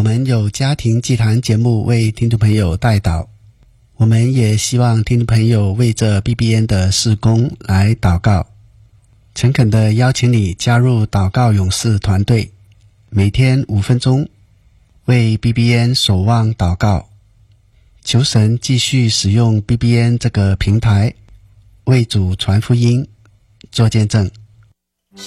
们有家庭祭坛节目为听众朋友代祷，我们也希望听众朋友为这 BBN 的事工来祷告，诚恳地邀请你加入祷告勇士团队，每天5分钟为 BBN 守望祷告，求神继续使用 BBN 这个平台为主传福音做见证。